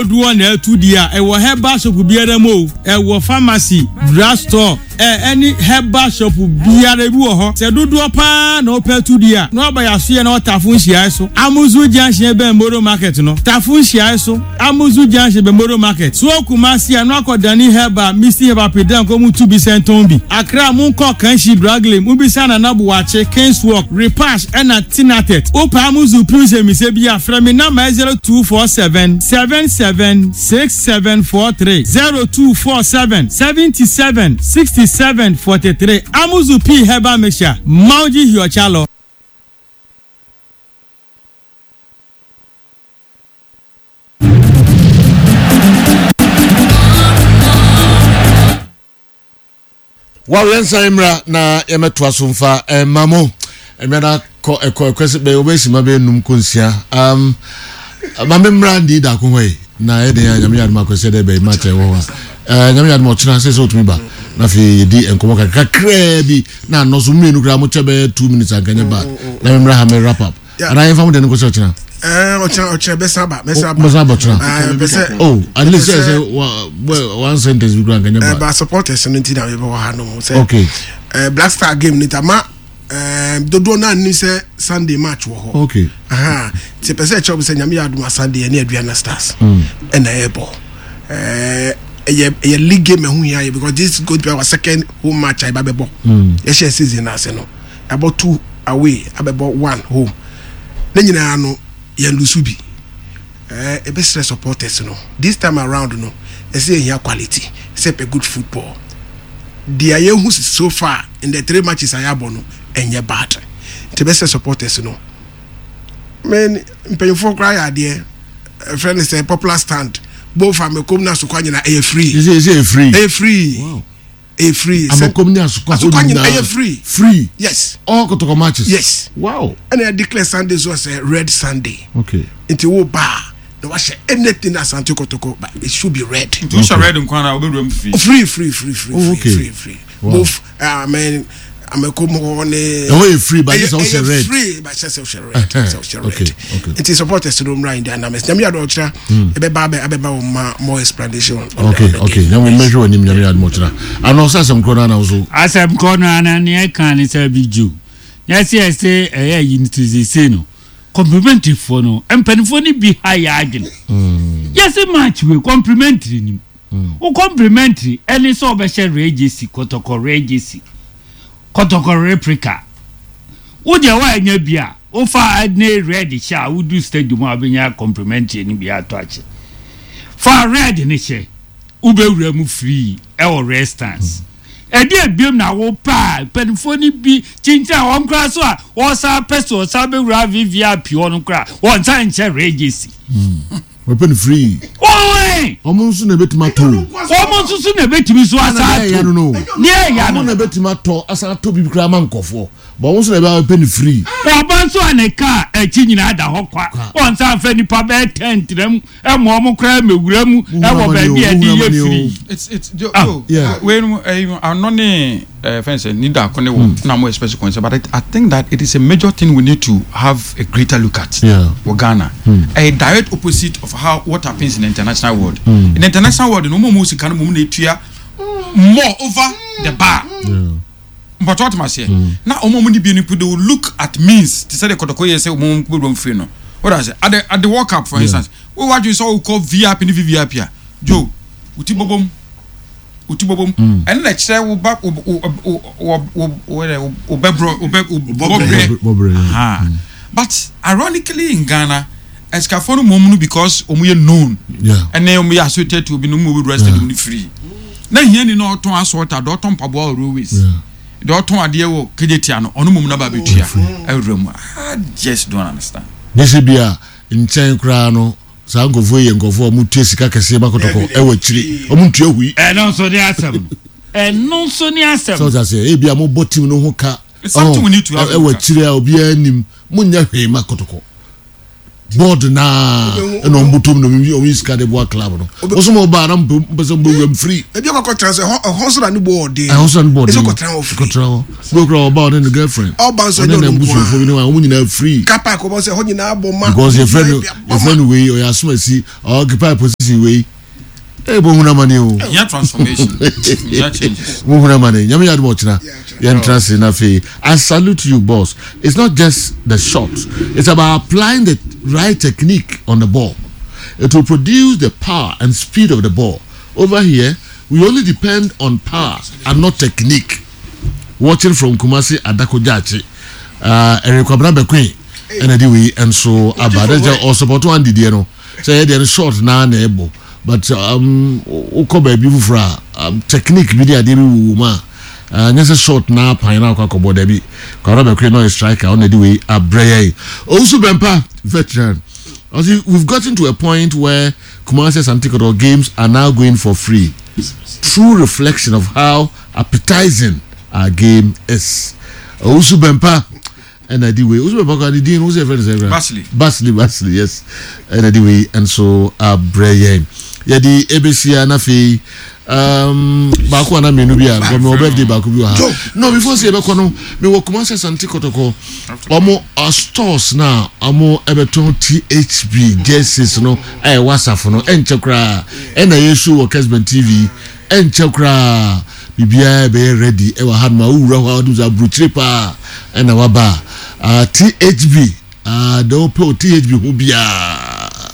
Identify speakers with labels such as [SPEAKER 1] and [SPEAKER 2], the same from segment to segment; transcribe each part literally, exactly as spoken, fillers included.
[SPEAKER 1] do one e two dia e wo herbal shop biara mo e wo pharmacy drugstore eh any herbal shop biara bi wo ho se dodo pa na opa two dia no oba ya so ye na otafun hia so amuzu junction be moro market no tafun hia so amuzu junction be moro market so Kumasi no akodani herbal misi herbal pedan ko mu two bi senton bi Accra mu ko kanshi dragle mu bi sana na buwache Kings Walk Repash and Tinatet opa amuzu plus mi se bi afra mi na zero two four seven seven seven six seven four three zero two four seven seven seven six seven four three Amuzu P Herbal Mixture Mauji Hiochalo.
[SPEAKER 2] Wa yensa imra na yemetwa somfa eh, mamo emena ko ko kwese be obesi mabe num konsia um mamemra ndi da ko hoye na ede ya nyame yadma kwese de be match e wo eh nyame yadma china se so tumi ba na fi di enkomo kakra bi na no so menu kra mo chebe two minutes aganye ba na memra ha me wrap up ana yin famu de nko so china
[SPEAKER 3] eh o china o china be saba be saba
[SPEAKER 2] be saba china
[SPEAKER 3] ah be say
[SPEAKER 2] oh at least say one sentence we grant aganye ba
[SPEAKER 3] ba supporters no nti na we bo ha no say
[SPEAKER 2] okay
[SPEAKER 3] eh Black Star game ni tama eh dodo na ni say Sunday match wo ho
[SPEAKER 2] okay
[SPEAKER 3] aha ti pese chop say nyame yaduma Sunday na Aduana Stars e na ebo eh ye ye league game hu ya because this is going to be our second home match I babebo ye share season na se no about two away abebo one home na nyina no ye lusu bi eh e be stress supporters no this time around no e say here quality say pe good football the aye who so far in the three matches I have no enye bad the best supporters no men pay for cry there friend say popular stand both am come na so kwanya na aye free
[SPEAKER 2] is it is it free
[SPEAKER 3] aye free wow aye free
[SPEAKER 2] am come na so
[SPEAKER 3] kwanya na aye free
[SPEAKER 2] free
[SPEAKER 3] yes
[SPEAKER 2] all kotoko matches
[SPEAKER 3] yes
[SPEAKER 2] wow
[SPEAKER 3] and I declare Sunday was a red Sunday
[SPEAKER 2] okay
[SPEAKER 3] into wo bar no wash anything as anti kotoko but it should be red
[SPEAKER 4] to okay. Red nkwana oberum free
[SPEAKER 3] free free free free
[SPEAKER 2] oh, okay.
[SPEAKER 3] free free
[SPEAKER 2] wow.
[SPEAKER 3] both I mean I'm a come on
[SPEAKER 2] oh free but it's also red
[SPEAKER 3] free but it's also red it's also red
[SPEAKER 2] okay okay
[SPEAKER 3] it is supporters to room right and I'm nyame ado ochra e be ba be ba more explanation
[SPEAKER 2] okay okay now we measure when nyame ado ochra and also asem corner na also
[SPEAKER 5] asem corner na ne kan ni say biju yes yes say eh unity say no complimentary for no empanifo ni bi high agent yes match we complimentary ni o complimentary any so be share regisi kotoko regisi kotoko replica wo de wa anya bia o fa ne red sha wo do stadium abenya complimentary ni bia to ache fa red ni che wo be wura mu free e o restaurants e de biem na wo pa penfoni bi chincha won kra so a wo sa peso sa be wura V V I P won kra won san che regisi
[SPEAKER 2] we pen free
[SPEAKER 5] oh we
[SPEAKER 2] omonsu na betima to
[SPEAKER 5] omonsu su na betimi so asa
[SPEAKER 2] to no
[SPEAKER 5] ne ya no
[SPEAKER 2] na betima to asa to bi kra man kofo but omonsu na be pen free
[SPEAKER 5] obanso aneka echi nyina da hokwa won san fa nipa be tent dem e mo mo kra mewura mu e wo ba bi e di ye free
[SPEAKER 4] it's it's oh yeah we are not uh fence need that kone wo na mo especially concern but I think that it is a major thing we need to have a greater look at
[SPEAKER 2] yeah
[SPEAKER 4] for Ghana a direct opposite of how what happens in the international world mm. in the international world no more music can move etua more over the bar
[SPEAKER 2] yeah
[SPEAKER 4] but what must say now omo muni bi people they will look at means to say the kotoko yes say omo go don free no what I say at the at the World Cup for yeah. instance we watch you so call V I P ni V I P Joe uti bobom uti bobom and let's say we back o o o o bebro o
[SPEAKER 2] bobre
[SPEAKER 4] ha but ironically in Ghana escafonu momunu because omuye known
[SPEAKER 2] yeah
[SPEAKER 4] and then we associated to be no more rested yeah. free na here ni no ton assorta do ton pabo always
[SPEAKER 2] yeah
[SPEAKER 4] do ton ade wo kejetia no onu mum na ba betua awrem I just don't understand
[SPEAKER 2] this bia nchen kra no sa ngofo ye ngofo mu tue sika kese makotoko e wa chiri o mu ntue hui
[SPEAKER 5] e no so ni asem e no so ni asem
[SPEAKER 2] so that say e bia mo botim no ho ka
[SPEAKER 4] something we need to have
[SPEAKER 2] e wa chiri a obi anim mu nya hwe makotoko board na and on bottom no we always got the board club no also mo ba na mpese mo free
[SPEAKER 3] e bi ko transfer hustle and board dey
[SPEAKER 2] hustle and board
[SPEAKER 3] e ko transfer
[SPEAKER 2] ko transfer go grow about and the girlfriend
[SPEAKER 3] all bounce on no
[SPEAKER 2] busu fo ni wa wo nyina free
[SPEAKER 3] kapa ko bo say ho nyina abo ma
[SPEAKER 2] because your friend your friend we or your smasi or occupy position we e bo huna mane o
[SPEAKER 4] yeah transformation yeah changes
[SPEAKER 2] mo huna mane nyame ya do china yeah transfer na fe. I salute you boss. It's not just the shot, it's about applying the right technique on the ball. It will produce the power and speed of the ball. Over here we only depend on power and not technique. Watching from Kumasi Adakojachi uh Eric Kwabra Queen and anyway and so about or support one did you know say there is short na na ebo but um ukoba bifufra um technique bi dey dey woman uh nyese short na pan na kwakobo da bi Kwabra Queen no striker on the way abreye also Bempa veteran. Also, we've gotten to a point where Kumasi and Tikoto games are now going for free. True reflection of how appetizing our game is. Also Bempa and anyway also Bempa the dean who's a friend
[SPEAKER 4] Basili
[SPEAKER 2] Basili Basili yes and anyway and so abreye ya di A B C anafi um baako ana menu bia go me birthday baako bi ha no before say be kono me wo Kumasi Asante Kotoko omo stores na omo ebeton T H B jerseys no eh WhatsApp no enche kra e na yesu wo Kesben T V enche kra bibia be ready e wa hadma wura ho do za brutripa e na waba uh, T H B uh do po T H B hu bia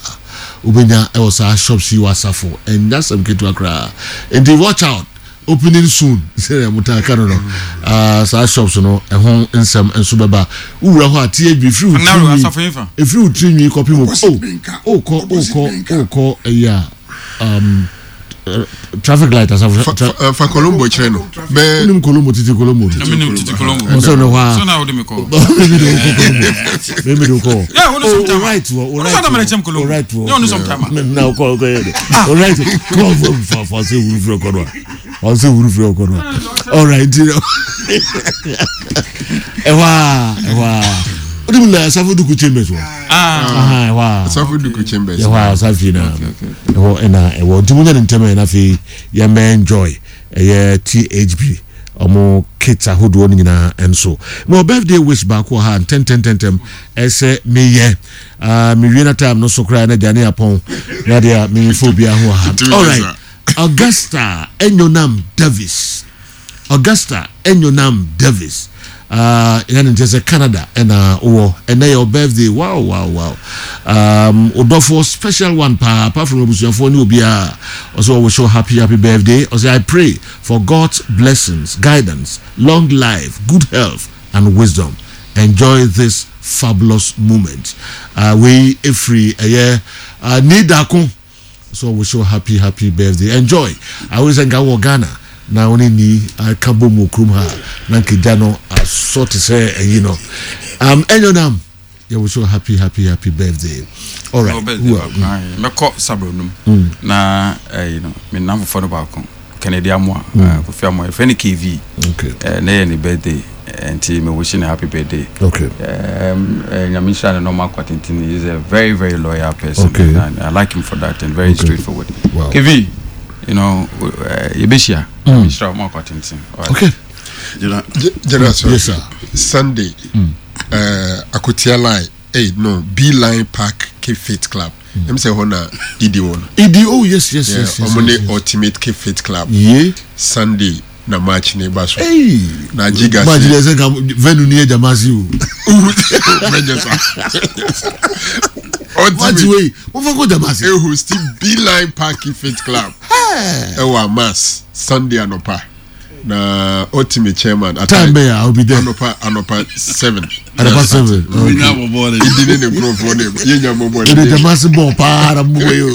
[SPEAKER 2] ubenya e was a shop si wasafo and that's some kid to akra and they watch out opening soon say mutaka no no uh sa shops no e ho nsem enso beba wura ho T H B free
[SPEAKER 4] na wasafo infa
[SPEAKER 2] e free trini copy mo oh ko oh ko oh ko yeah um Uh, traffic light as
[SPEAKER 6] fa, fa, uh, fa Colombo cheno
[SPEAKER 2] be nim Colombo titi Colombo
[SPEAKER 4] nim titi Colombo
[SPEAKER 2] so no wa
[SPEAKER 4] so na wo dem ko
[SPEAKER 2] me me do ko
[SPEAKER 4] yeah wo no sometime
[SPEAKER 2] right wo right
[SPEAKER 4] so na me chem Colombo
[SPEAKER 2] right wo
[SPEAKER 4] no no sometime
[SPEAKER 2] na ko ko all right come for for say we free ko no on say we free ko no all right ewa ewa Odi la safu du kuchembes wo ah wa
[SPEAKER 6] safu du kuchembes
[SPEAKER 2] ya wa safi na wo ena e wo dimunya ntema na fi ya me enjoy e T H B omo kids ahodo nyina enso no birthday wish back wa ha ten ten ten ten ese me ye ah me wiena time no so kra na jane apon na dia me phobia ho ha all right Augusta Enyonam Davis Augusta Enyonam Davis uh in just Canada and uh oh and your birthday wow wow wow um odofo special one pa apart from obusuafo ni obia also we show happy happy birthday also I pray for God's blessings guidance long life good health and wisdom. Enjoy this fabulous moment uh we free a year uh need akon so we show happy happy birthday enjoy I always think I Ghana na oni ni akabo mo krum ha na kidano sort to say you know um Enyonam you wish you happy happy happy birthday all right
[SPEAKER 4] me ko sabro num na you know me nam for no ba kon Kennedy Amoa ko fi Amoa fe ni K V
[SPEAKER 2] okay
[SPEAKER 4] eh na any birthday and me wishing a happy birthday
[SPEAKER 2] okay
[SPEAKER 4] um Nyamisha no normal quatintin is a very very loyal person
[SPEAKER 2] okay.
[SPEAKER 4] and I like him for that and very okay. straightforward
[SPEAKER 2] wow.
[SPEAKER 4] K V you know uh, Yebishia Nyamisha more quatintin
[SPEAKER 2] okay
[SPEAKER 6] General
[SPEAKER 2] yes sir
[SPEAKER 6] Sunday mm. uh Akotia line eh no B line Park K Fit Club let me say hona E D O
[SPEAKER 2] E D O yes yes
[SPEAKER 6] yeah,
[SPEAKER 2] yes yes
[SPEAKER 6] omone
[SPEAKER 2] yes, yes.
[SPEAKER 6] Ultimate K Fit Club
[SPEAKER 2] yeah
[SPEAKER 6] Sunday na match ne baso
[SPEAKER 2] hey
[SPEAKER 6] na jiga
[SPEAKER 2] match le se ka venu ni jamasi o what way what for go jamasi
[SPEAKER 6] e host B line Park K Fit Club eh wa mass Sunday anopa na ultimate chairman
[SPEAKER 2] at time be I'll be there
[SPEAKER 6] anopa anopa seven
[SPEAKER 2] anopa seven
[SPEAKER 6] we nya bobo le idine ne pro for them ye nya bobo le
[SPEAKER 2] the jamasi bon para mu yo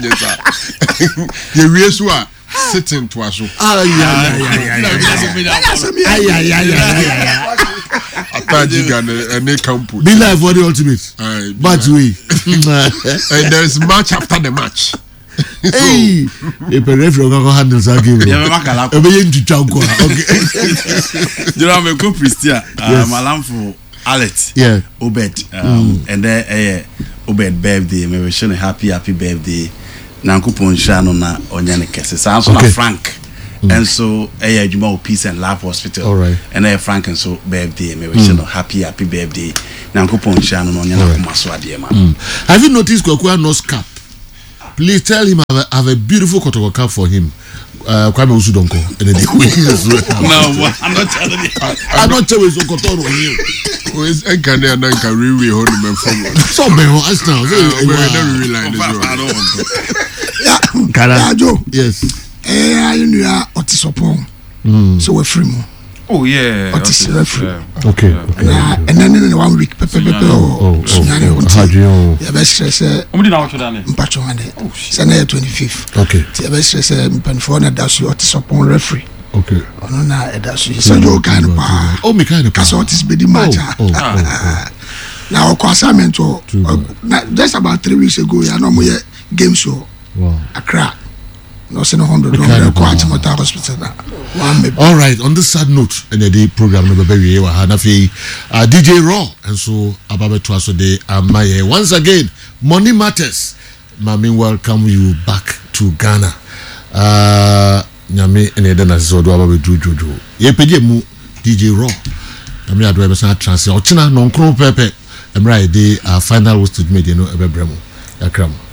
[SPEAKER 6] ye wie so a sitting to aso
[SPEAKER 2] ay ay ay ay ay ay ay
[SPEAKER 6] ataji gan any camp
[SPEAKER 2] be live for the ultimate but we
[SPEAKER 6] and there is match after the match
[SPEAKER 2] hey e pe referee go handle that game
[SPEAKER 5] ya me makala
[SPEAKER 2] e be yin twa nko okay
[SPEAKER 5] jira me ko Pristia malamfo Alet
[SPEAKER 2] yeah
[SPEAKER 5] Obed um and then eh
[SPEAKER 7] Obed birthday me wish you a happy happy birthday nankopon hwa no na onya ne kese sa so na Frank and so eh adwuma Peace and Love Hospital
[SPEAKER 2] all right
[SPEAKER 7] and eh Frank and so birthday me wish you happy happy birthday nankopon hwa no onya na koma so ade ma.
[SPEAKER 2] Have you noticed Kwaku Nose cap? Please tell him I have a, have a beautiful Kotoko cap for him. Uh, Kwame Usudonko and the
[SPEAKER 7] no, I'm not telling you.
[SPEAKER 2] I'm not telling you Kotono on you.
[SPEAKER 6] Who is a Ghanaian and can really hold him from
[SPEAKER 2] so me as now.
[SPEAKER 6] Never realize
[SPEAKER 3] yeah, yeah, Joe.
[SPEAKER 2] Yes.
[SPEAKER 3] Eh, you know, Otisopon. So we're free more.
[SPEAKER 4] Oh yeah.
[SPEAKER 3] Otis free.
[SPEAKER 2] Okay.
[SPEAKER 3] And then in one week, Pepe Pepe or
[SPEAKER 2] Hadrio.
[SPEAKER 3] Yeah, best stress.
[SPEAKER 4] How many hours done?
[SPEAKER 3] Mpacho ande. Sunday twenty-fifth.
[SPEAKER 2] Okay.
[SPEAKER 3] Yeah, best stress. Mpenfona dasu Otisopon referee.
[SPEAKER 2] Okay.
[SPEAKER 3] Ono na dasu. So Joe kind of pa.
[SPEAKER 2] Oh, me kind of pa.
[SPEAKER 3] Kaso Otis be the match. Now, of course, I meant to. Just about three weeks ago, I know my game show.
[SPEAKER 2] Wow.
[SPEAKER 3] Accra. No, say no hundred. No, quite much hospital now.
[SPEAKER 2] All right. On this sad note, in the day program number very we had a D J Raw and so Ababe Twaso de Amaye. Once again, money matters. Mami, welcome you back to Ghana. Uh, Nyame ene de na zodo Ababe Jojo. Ye peje mu D J Raw. Nyame adwa be san transfer. Ochina no nkro pepe. Emra de final host to me de no ebebremu. Yakram.